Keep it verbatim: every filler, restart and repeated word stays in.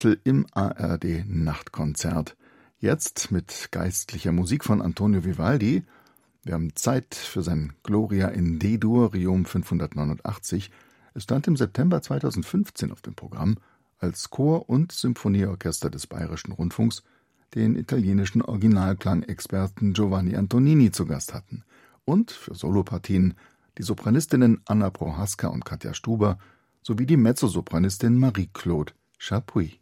im A R D-Nachtkonzert. Jetzt mit geistlicher Musik von Antonio Vivaldi. Wir haben Zeit für sein Gloria in D-Dur, Riom fünfhundertneunundachtzig. Es stand im September zweitausendfünfzehn auf dem Programm, als Chor- und Symphonieorchester des Bayerischen Rundfunks den italienischen Originalklangexperten Giovanni Antonini zu Gast hatten. Und für Solopartien die Sopranistinnen Anna Prohaska und Katja Stuber sowie die Mezzosopranistin Marie-Claude Chapuis.